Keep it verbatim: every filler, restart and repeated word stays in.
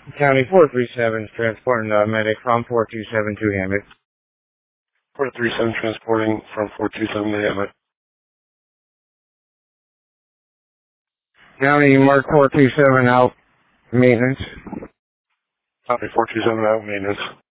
County four three seven is transporting a medic from four two seven to Hammett. four three seven transporting from four two seven to Hammett. County Mark four two seven out, maintenance. Copy four two seven out, maintenance.